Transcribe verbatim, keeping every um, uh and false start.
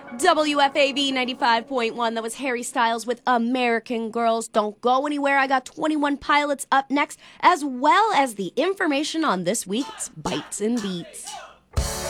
W F A V ninety-five point one. That was Harry Styles with American Girls. Don't go anywhere. I got twenty-one Pilots up next, as well as the information on this week's Bites and Beats.